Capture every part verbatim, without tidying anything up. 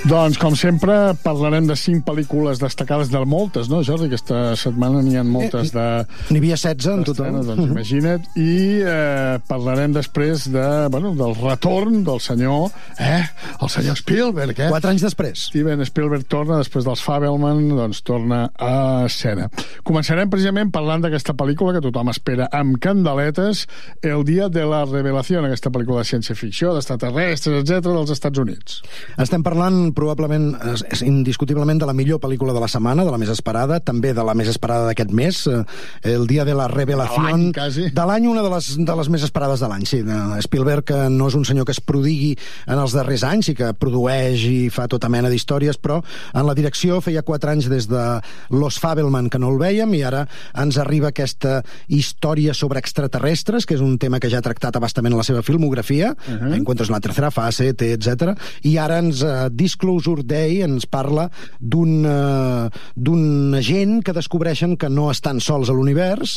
Doncs, com sempre, parlarem de cinc pel·lícules destacades de moltes, no, Jordi? Aquesta setmana n'hi ha moltes de... N'hi havia setze en total. Doncs imagina't. I eh, parlarem després de, bueno, del retorn del senyor... Eh? El senyor Spielberg, eh? Quatre anys després. Steven Spielberg torna, després dels Fabelman, doncs torna a escena. Començarem precisament parlant d'aquesta pel·lícula que tothom espera amb candeletes, El dia de la revelació, aquesta pel·lícula de ciència-ficció, d'extraterrestres, etcètera, dels Estats Units. Estem parlant probablement, és indiscutiblement, de la millor pel·lícula de la setmana, de la més esperada, també de la més esperada d'aquest mes, El dia de la revelació. De l'any, quasi. De l'any, una de les, de les més esperades de l'any, sí. Spielberg no és un senyor que es prodigui en els darrers anys i que produeix i fa tota mena d'històries, però en la direcció feia quatre anys des de Los Fabelman que no el vèiem, i ara ens arriba aquesta història sobre extraterrestres, que és un tema que ja ha tractat abastament a la seva filmografia, uh-huh. Encuentros en la tercera fase, etcètera, i ara ens uh, Disclosure Day ens parla d'un uh, d'un agent que descobreixen que no estan sols a l'univers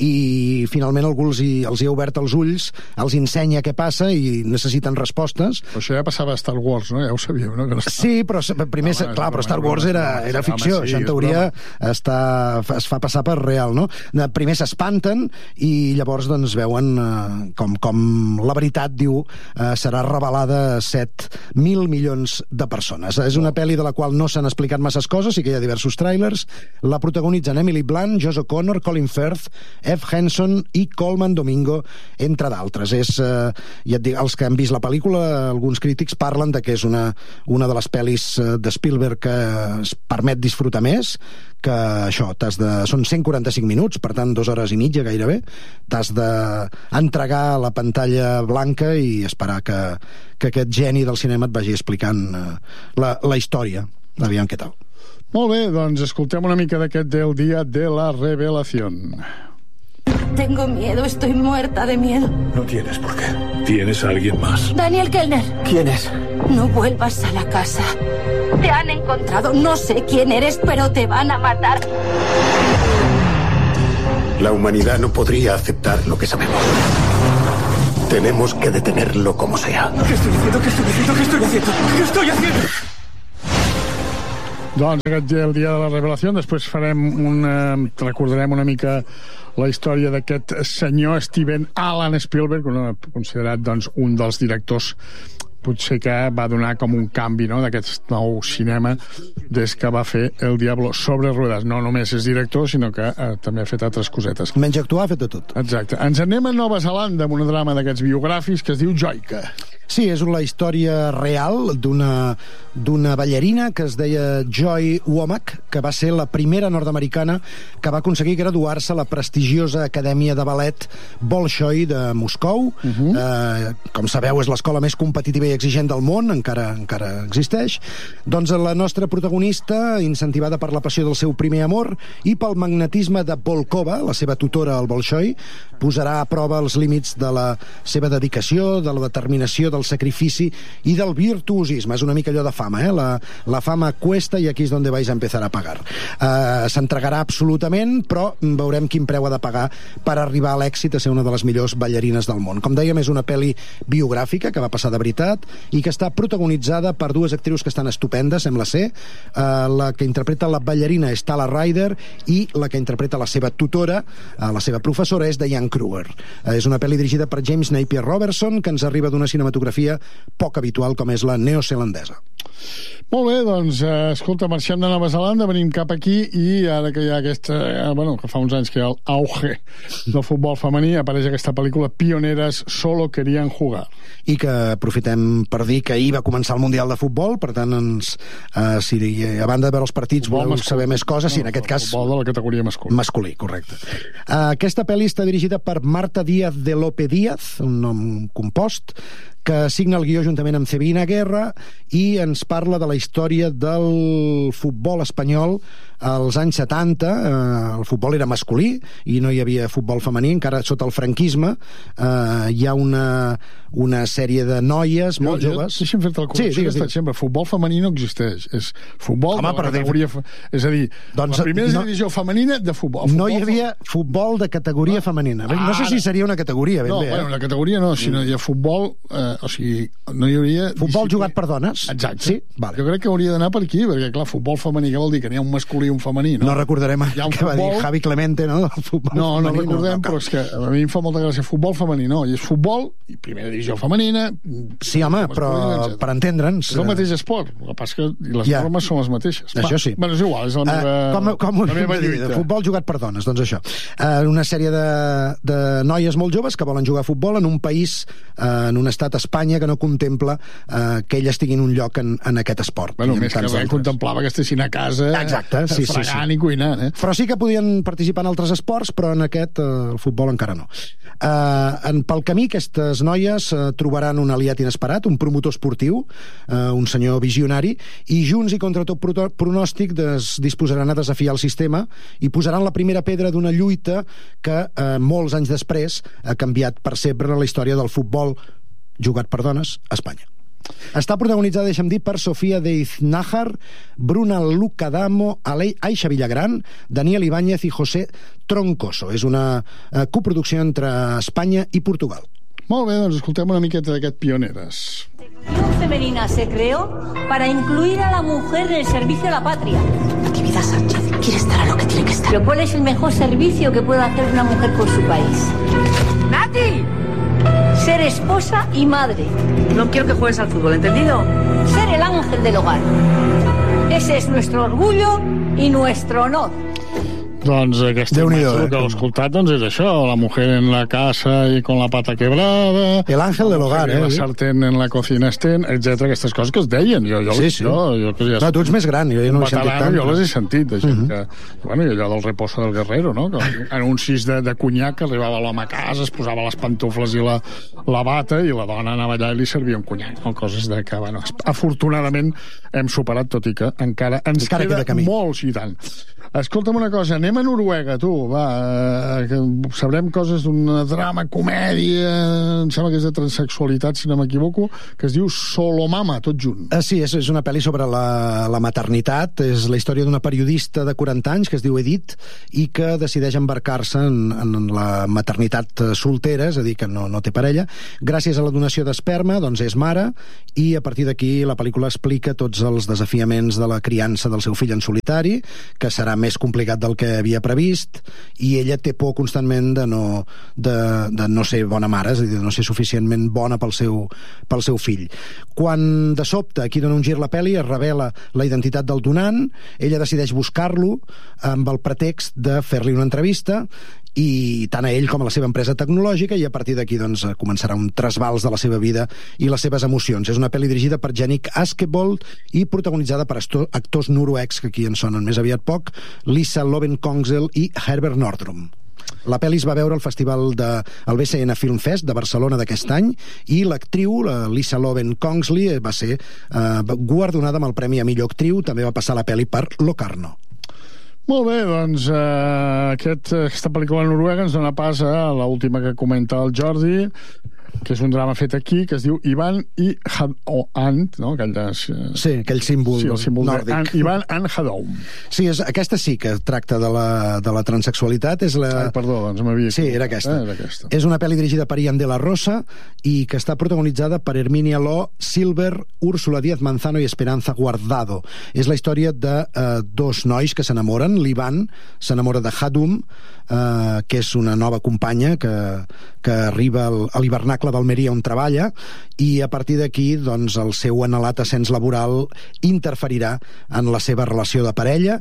i finalment algú els hi, els hi ha obert els ulls, els ensenya què passa i necessiten respostes. Però això ja passava a Star Wars, no? Ja ho sabíeu, no? Que no sí, però primer, no, clar, però Star Wars era, era ficció, home, sí, això en teoria està, es fa passar per real, no? Primer s'espanten i llavors doncs veuen uh, com, com la veritat, diu, uh, serà revelada a set mil milions de persones. És una pel·li de la qual no s'han explicat masses coses, sí que hi ha diversos trailers. La protagonitzen Emily Blunt, Josh O'Connor, Colin Firth, F. Henson i Colman Domingo, entre d'altres. És, eh, ja et dic, els que han vist la pel·lícula, alguns crítics parlen de que és una, una de les pel·lis de Spielberg que es permet disfrutar més, que això, t'has de... són cent quaranta-cinc minuts, per tant, dues hores i mitja gairebé, t'has d'entregar a la pantalla blanca i esperar que, que aquest geni del cinema et vagi explicant eh, la, la història. Aviam què tal. Molt bé, doncs escoltem una mica d'aquest del dia de la revelació. Tengo miedo, estoy muerta de miedo. No tienes por qué. ¿Tienes a alguien más? Daniel Kellner. ¿Quién es? No vuelvas a la casa. Te han encontrado. No sé quién eres, pero te van a matar. La humanidad no podría aceptar lo que sabemos. Tenemos que detenerlo como sea. ¿Qué estoy diciendo? ¿Qué estoy diciendo? ¿Qué estoy haciendo? ¿Qué estoy haciendo? Doncs aquest dia, el dia de la revelació, després farem una, recordarem una mica la història d'aquest senyor Steven Alan Spielberg, considerat doncs, un dels directors potser que va donar com un canvi, no?, d'aquest nou cinema des que va fer El Diablo sobre ruedas. No només és director, sinó que eh, també ha fet altres cosetes. Menys actuar, ha fet de tot. Exacte. Ens anem a Nova Zelanda amb un drama d'aquests biogràfics que es diu Joyka. Sí, és la història real d'una d'una ballarina que es deia Joy Womack, que va ser la primera nord-americana que va aconseguir graduar-se a la prestigiosa acadèmia de ballet Bolshoi de Moscou. Uh-huh. eh, com sabeu, és l'escola més competitiva i exigent del món, encara encara existeix. Doncs la nostra protagonista, incentivada per la passió del seu primer amor i pel magnetisme de Volkova, la seva tutora al Bolshoi, posarà a prova els límits de la seva dedicació, de la determinació, del sacrifici i del virtuosisme. És una mica allò de fama, eh? La, la fama cuesta i aquí és on vais a empezar a pagar. Uh, S'entregarà absolutament, però veurem quin preu ha de pagar per arribar a l'èxit, a ser una de les millors ballarines del món. Com dèiem, és una pel·li biogràfica que va passar de veritat i que està protagonitzada per dues actrius que estan estupendes, sembla ser. Uh, la que interpreta la ballarina és Tala Ryder i la que interpreta la seva tutora, uh, la seva professora, és Diane Kruger. Uh, és una pel·li dirigida per James Napier Robertson, que ens arriba d'una cinematografia poc habitual com és la neozelandesa. Molt bé, doncs, eh, escolta, marxem de Nova Zelanda, venim cap aquí i ara que hi ha aquesta... Eh, bueno, que fa uns anys que hi ha l'auge del futbol femení, apareix aquesta pel·lícula Pioneras solo querían jugar. I que aprofitem per dir que ahir va començar el Mundial de Futbol, per tant, ens, eh, si a banda de veure els partits futbol voleu masculí. Saber més coses, no, sí, en aquest cas... Futbol de la categoria masculí. Masculí, correcte. Uh, aquesta pel·li està dirigida per Marta Díaz de Lope Díaz, un nom compost, que signa el guió juntament amb Cebina Guerra i ens parla de la història del futbol espanyol als anys setanta. Eh, el futbol era masculí i no hi havia futbol femení, encara sota el franquisme. Eh, hi ha una, una sèrie de noies jo, molt jo, joves... Deixa'm fer-te la correcció, sí, que he estat sempre. Futbol femení no existeix. És futbol Home, de la categoria... Fe... És a dir, doncs, la primera no, divisió femenina de futbol. futbol. No hi havia futbol de categoria ah, femenina. No sé si seria una categoria, ben no, bé. Bueno, eh? la categoria no, sinó hi ha futbol... Eh, o sigui, no hi hauria... Futbol jugat per dones? Exacte. Sí? Vale. Jo crec que hauria d'anar per aquí, perquè, clar, futbol femení, què vol dir? Que n'hi ha un masculí i un femení, no? No recordarem Hi ha un què va dir futbol... Javi Clemente, no? Del futbol no, no femení, recordem, no, no, però és que a mi em fa molta gràcia. Futbol femení, no, i és futbol, i primera divisió femenina... Sí, home, però etcètera. Per entendre'ns... És el mateix esport, el que passa que les ja. normes són les mateixes. Això sí. Bueno, és igual, és la meva, uh, com, com la meva lluita. Futbol jugat per dones, doncs això. Uh, una sèrie de, de noies molt joves que volen jugar a futbol en un país, uh, en un estat, Espanya, que no contempla uh, que elles tinguin un lloc en, en aquest esport. Bueno, més que res contemplava que estessin a casa Exacte, sí, fregant sí, sí. i cuinant. Eh? Però sí que podien participar en altres esports, però en aquest, uh, el futbol encara no. Uh, en, pel camí, aquestes noies uh, trobaran un aliat inesperat, un promotor esportiu, uh, un senyor visionari, i junts i contra tot pronòstic des, disposaran a desafiar el sistema i posaran la primera pedra d'una lluita que eh, molts anys després ha canviat per sempre la història del futbol jugat per dones a Espanya. Està protagonitzada, deixa'm dir, per Sofía Deiz-Nájar, Bruna Lucadamo, Aixa Villagrán, Daniel Ibáñez i José Troncoso. És una eh, coproducció entre Espanya i Portugal. Molt bé, doncs escoltem una miqueta d'aquest Pioneres. La femenina se creó para incluir a la mujer en el servicio de la patria. Natividad Sánchez quiere estar a lo que tiene que estar. Pero ¿cuál es el mejor servicio que puede hacer una mujer por su país? ¡Nati! Ser esposa y madre. No quiero que juegues al fútbol, ¿entendido? Ser el ángel del hogar. Ese es nuestro orgullo y nuestro honor. Doncs aquesta imatge, eh? el que heu escoltat, doncs és això, la mujer en la casa i con la pata quebrada, el ángel del hogar, eh? La sartén en la cocina estén, etcètera. Aquestes coses que es deien. Jo, jo, sí, sí. Jo, jo, que ja no, tu ets més gran, jo, jo no ho he sentit tant. Jo les he sentit, de gent uh -huh. que... Bueno, i allò del reposo del guerrero, no? Que anuncis de, de conyac, que arribava l'home a casa, es posava les pantufles i la, la bata, i la dona anava allà i li servia un conyac, no? Coses de que, bueno, afortunadament hem superat, tot i que encara ens encara queda, queda molts i tant. Escolta'm una cosa, anem a Noruega, tu, va, eh, que sabrem coses d'un drama, comèdia, em sembla que és de transsexualitat, si no m'equivoco, que es diu Solomama, tot junt. Uh, sí, és, és una pel·li sobre la, la maternitat, és la història d'una periodista de quaranta anys, que es diu Edith, i que decideix embarcar-se en, en la maternitat soltera, és a dir, que no, no té parella, gràcies a la donació d'esperma, doncs és mare, i a partir d'aquí la pel·lícula explica tots els desafiaments de la criança del seu fill en solitari, que serà més complicat del que havia previst, i ella té por constantment de no, de, de no ser bona mare, és a dir, de no ser suficientment bona pel seu, pel seu fill. Quan de sobte, aquí dona un gir la pel·li, es revela la identitat del donant, ella decideix buscar-lo amb el pretext de fer-li una entrevista, i tant a ell com a la seva empresa tecnològica, i a partir d'aquí doncs, començarà un trasbals de la seva vida i les seves emocions. És una pel·li dirigida per Jannik Askebold i protagonitzada per actors noruecs, que aquí en sonen més aviat poc, Lisa Loven-Kongsel i Herbert Nordrum. La pel·li es va veure al festival del de, B C N Film Fest de Barcelona d'aquest any, i l'actriu, la Lisa Loven-Kongsli, va ser eh, guardonada amb el Premi a Millor Actriu. També va passar la pel·li per Locarno. Molt bé, doncs eh, aquest, aquesta pel·lícula noruega ens dona pas a l'última que comenta el Jordi, que és un drama fet aquí, que es diu Ivan i Had o Ant, no? Aquell de, sí, aquell símbol, sí, el símbol nòrdic. Ant, Ivan and Hadom. Sí, és, aquesta sí que tracta de la, de la transsexualitat. És la... Ai, perdó, doncs m'havia... Sí, era aquesta. Eh, era aquesta. És una pel·li dirigida per Ian de la Rosa i que està protagonitzada per Herminia Law, Silver, Úrsula Díaz Manzano i Esperanza Guardado. És la història de eh, dos nois que s'enamoren. L'Ivan s'enamora de Hadum, eh, que és una nova companya que, que arriba al, a l'hivernacle d'Almeria on treballa, i a partir d'aquí doncs, el seu anhelat ascens laboral interferirà en la seva relació de parella,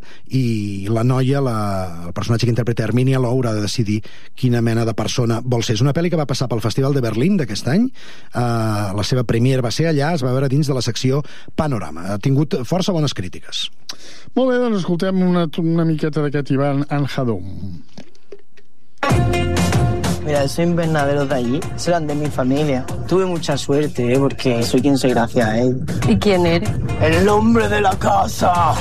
i la noia, la, el personatge que interpreta Herminia Law, haurà de decidir quina mena de persona vol ser. És una pel·li que va passar pel Festival de Berlín d'aquest any, uh, la seva premier va ser allà, es va veure dins de la secció Panorama. Ha tingut força bones crítiques. Molt bé, doncs escoltem una, una miqueta d'aquest Ivan and Hadom. Mira, esos invernaderos de allí serán de mi familia. Tuve mucha suerte, ¿eh? Porque soy quien soy gracias a él. ¿Y quién eres? ¡El hombre de la casa!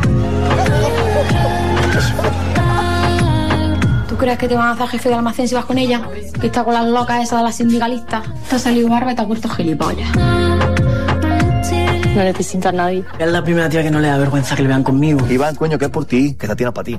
¿Tú crees que te van a hacer jefe de almacén si vas con ella? Que está con las locas esas de las sindicalistas. Te ha salido barba y te ha puesto gilipollas. No necesita a nadie. Es la primera tía que no le da vergüenza que le vean conmigo. Iván, coño, que es por ti, que te tiene para ti.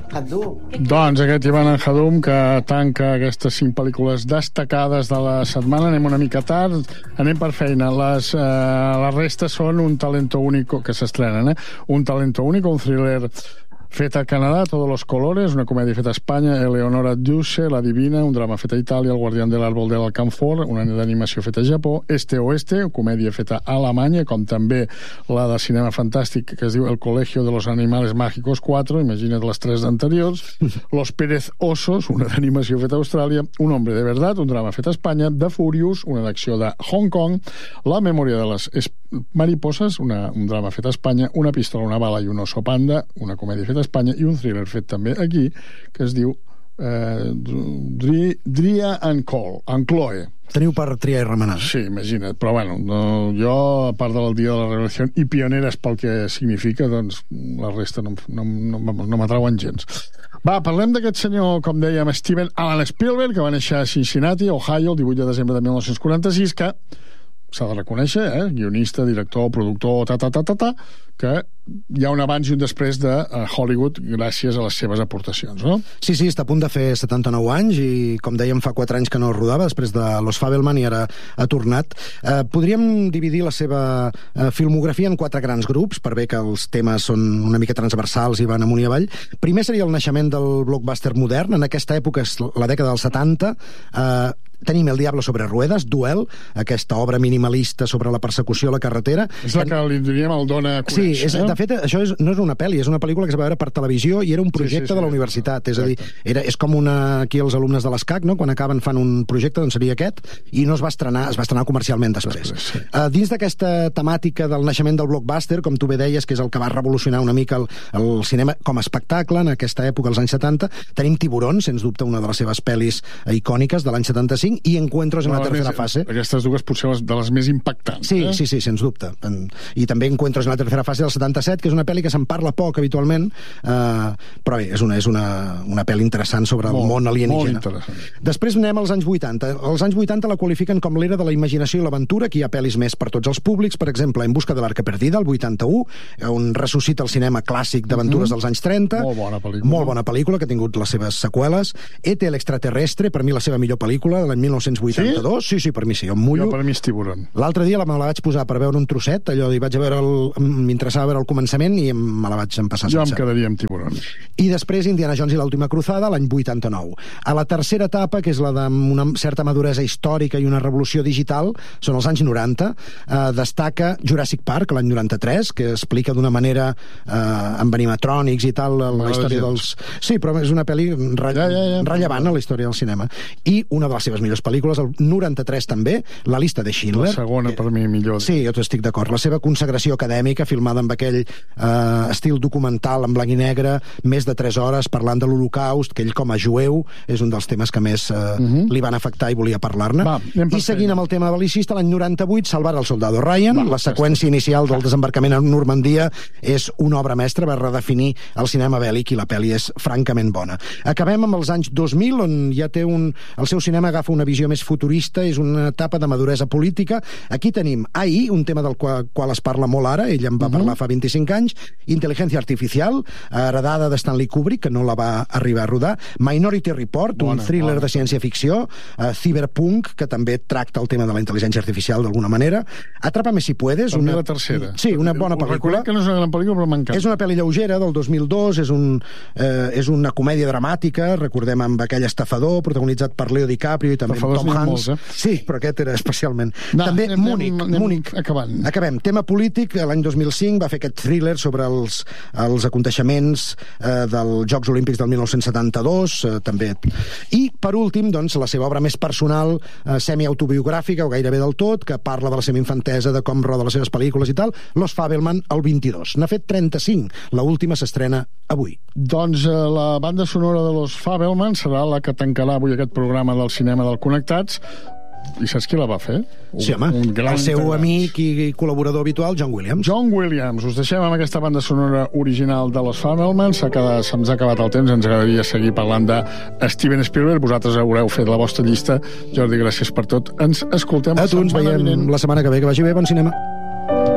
Doncs aquest Ivan Anjadum, que tanca aquestes cinc pel·lícules destacades de la setmana. Anem una mica tard, anem per feina. Les, eh, les restes són un talento único, que s'estrenen, eh? Un talento único, un thriller fet a Canadà, Todos los colores, una comèdia feta a Espanya, Eleonora Duse, La Divina, un drama fet a Itàlia, El guardián del árbol del Alcanfor, una d'animació feta a Japó, Este Oeste, comèdia feta a Alemanya, com també la de cinema fantàstic que es diu El colegio de los animales mágicos quatre, imagina't les tres anteriors, Los Pérez Osos, una d'animació feta a Austràlia, Un hombre de verdad, un drama fet a Espanya, The Furious, una d'acció de Hong Kong, La memòria de les mariposas, una, un drama fet a Espanya, Una pistola, una bala i un oso panda, una comèdia feta a Espanya, i un thriller fet també aquí, que es diu eh, Dri, Dria and Cole, en Chloe. Teniu per triar i remenar. Sí, imagina't, però bueno, no, jo, a part del dia de la revelació, i pioneres pel que significa, doncs la resta no, no, no, no m'atrauen gens. Va, parlem d'aquest senyor, com dèiem, Steven Alan Spielberg, que va néixer a Cincinnati, Ohio, el divuit de desembre de mil nou-cents quaranta-sis, que s'ha de reconèixer, eh? Guionista, director, productor, ta, ta, ta, ta, ta, que hi ha un abans i un després de Hollywood gràcies a les seves aportacions, no? Sí, sí, està a punt de fer setanta-nou anys i, com dèiem, fa quatre anys que no rodava després de Los Fabelman i ara ha tornat. Eh, podríem dividir la seva eh, filmografia en quatre grans grups, per bé que els temes són una mica transversals i van amunt i avall. Primer seria el naixement del blockbuster modern. En aquesta època, és la dècada dels setanta, eh, tenim El diablo sobre ruedas, Duel, aquesta obra minimalista sobre la persecució a la carretera. És la que li diríem el dona a conèixer. Sí, és, de fet, això és, no és una pel·li, és una pel·lícula que es va veure per televisió i era un projecte sí, sí, sí, de la universitat. És a dir, era, és com una, aquí els alumnes de l'ESCAC, no? Quan acaben fan un projecte, doncs seria aquest, i no es va estrenar, es va estrenar comercialment després. després sí. uh, dins d'aquesta temàtica del naixement del blockbuster, com tu bé deies, que és el que va revolucionar una mica el, el cinema com a espectacle en aquesta època, als anys setanta, tenim Tiburón, sens dubte una de les seves pel·lis icòniques de l'any setanta-cinc, i Encuentros en la tercera fase. Aquestes dues potser les, de les més impactants. Sí, eh? sí, sí, sens dubte. I també Encuentros en la tercera fase del setanta-set, que és una pel·li que se'n parla poc habitualment, eh, però bé, és una, és una, una pel·li interessant sobre el molt, món alienígena. Després anem als anys vuitanta. Els anys vuitanta la qualifiquen com l'era de la imaginació i l'aventura, que hi ha pel·lis més per tots els públics, per exemple, En busca de l'arca perdida, el vuitanta-u, on ressuscita el cinema clàssic d'aventures mm-hmm. dels anys trenta. Molt bona pel·lícula. Molt bona pel·lícula, que ha tingut les seves seqüeles. E T l'extraterrestre, per mi la seva millor pel·lícula, de l'any mil nou-cents vuitanta-dos. Sí? sí, sí, per mi sí, jo em mullo. Jo per mi és Tiburón. L'altre dia me la vaig posar per veure un trosset, allò, i vaig a veure el... m'interessava veure el començament i me la vaig empassar jo sense. Jo em quedaria amb Tiburón. I després Indiana Jones i l'última cruzada, l'any vuitanta-nou. A la tercera etapa, que és la d'una certa maduresa històrica i una revolució digital, són els anys noranta. Eh, destaca Jurassic Park, l'any noranta-tres, que explica d'una manera eh, amb animatrònics i tal la, la història dels... Sí, però és una pel·li re... ja, ja, ja. rellevant a la història del cinema. I una de les seves millors pel·lícules, el noranta-tres també, La llista de Schindler. La segona, per mi, millor. Sí, jo estic d'acord. La seva consagració acadèmica, filmada amb aquell eh, estil documental en blanc i negre, més de tres hores, parlant de l'Holocaust, que ell com a jueu és un dels temes que més eh, uh-huh. li van afectar i volia parlar-ne. I seguint amb el tema belicista, l'any noranta-vuit, Salvar el soldado Ryan. Va, la seqüència inicial del desembarcament a Normandia és una obra mestra, va redefinir el cinema bèl·lic i la pel·li és francament bona. Acabem amb els anys dos mil, on ja té un... el seu cinema agafa una visió més futurista, és una etapa de maduresa política. Aquí tenim A I, un tema del qual, qual es parla molt ara, ell en va uh-huh. parlar fa vint-i-cinc anys, Intel·ligència artificial, heredada de Stanley Kubrick, que no la va arribar a rodar, Minority Report, bona, un thriller bona. de ciència-ficció, uh, Cyberpunk, que també tracta el tema de la intel·ligència artificial d'alguna manera, Atrápame si puedes, per una... la tercera. Sí, una bona pel·lícula. Que no és una gran pel·lícula, però m'encanta. És una pel·li lleugera del dos mil dos, és, un, eh, és una comèdia dramàtica, recordem amb aquell estafador, protagonitzat per Leo DiCaprio i també Estafadors Tom Hanks. Molts, eh? Sí, però aquest era especialment. No, també anem, Múnich. Anem, Múnich. Acabant. Acabem. Tema polític, l'any dos mil cinc va fer aquest thriller sobre els, els aconteixements eh, dels Jocs Olímpics del mil nou-cents setanta-dos, eh, també. I, per últim, doncs, la seva obra més personal, eh, semi-autobiogràfica, o gairebé del tot, que parla de la seva infantesa, de com roda les seves pel·lícules i tal, Los Fabelman, el vint-i-dos. N'ha fet trenta-cinc. L'última s'estrena avui. Doncs eh, la banda sonora de Los Fabelman serà la que tancarà avui aquest programa del cinema del Connectats. I saps qui la va fer? Un, sí, home, un gran el seu integrat. amic i col·laborador habitual, John Williams. John Williams. Us deixem amb aquesta banda sonora original de Los Fabelman. Se'ns ha acabat el temps, ens agradaria seguir parlant de Steven Spielberg. Vosaltres haureu fet la vostra llista. Jordi, gràcies per tot. Ens escoltem a tu, ens veiem vinent. La setmana que ve. Que vagi bé, bon cinema.